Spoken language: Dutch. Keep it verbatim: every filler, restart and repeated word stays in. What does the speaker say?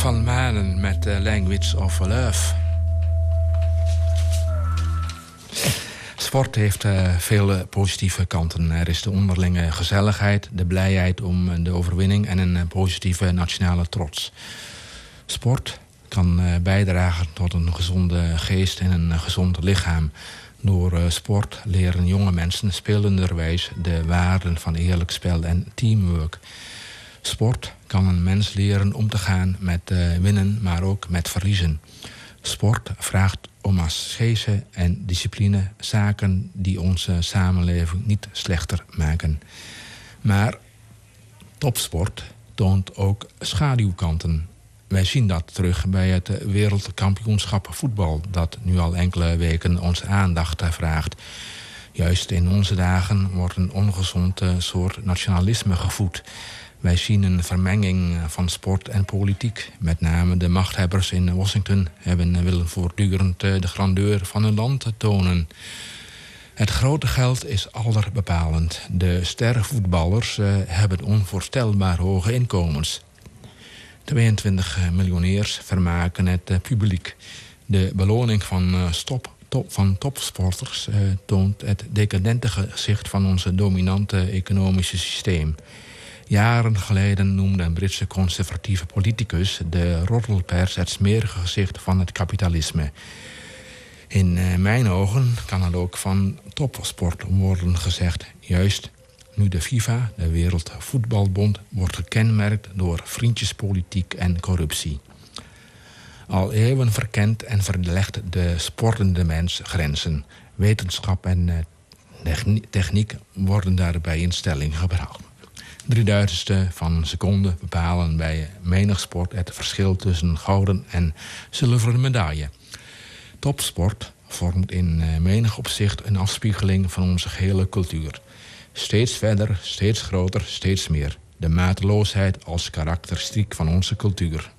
van Manen met uh, Language of Love. Sport heeft uh, veel positieve kanten. Er is de onderlinge gezelligheid, de blijheid om de overwinning en een uh, positieve nationale trots. Sport kan uh, bijdragen tot een gezonde geest en een uh, gezond lichaam. Door uh, sport leren jonge mensen spelenderwijs de waarden van eerlijk spel en teamwork. Sport kan een mens leren om te gaan met uh, winnen, maar ook met verliezen. Sport vraagt om ascese en discipline, zaken die onze samenleving niet slechter maken. Maar topsport toont ook schaduwkanten. Wij zien dat terug bij het wereldkampioenschap voetbal, dat nu al enkele weken onze aandacht vraagt. Juist in onze dagen wordt een ongezond soort nationalisme gevoed. Wij zien een vermenging van sport en politiek. Met name de machthebbers in Washington hebben willen voortdurend de grandeur van hun land tonen. Het grote geld is allerbepalend. De sterrenvoetballers uh, hebben onvoorstelbaar hoge inkomens. tweeëntwintig miljonairs vermaken het uh, publiek. De beloning van, uh, stop, top, van topsporters uh, toont het decadente gezicht van ons dominante economische systeem. Jaren geleden noemde een Britse conservatieve politicus de roddelpers het smerige gezicht van het kapitalisme. In uh, mijn ogen kan het ook van topsport worden gezegd. Juist nu de FIFA, de Wereldvoetbalbond, wordt gekenmerkt door vriendjespolitiek en corruptie. Al eeuwen verkent en verlegt de sportende mens grenzen. Wetenschap en uh, techniek worden daarbij in stelling gebracht. Drieduizendste van een seconde bepalen bij menig sport het verschil tussen gouden en zilveren medaille. Topsport vormt in menig opzicht een afspiegeling van onze gehele cultuur. Steeds verder, steeds groter, steeds meer. De mateloosheid als karakteristiek van onze cultuur.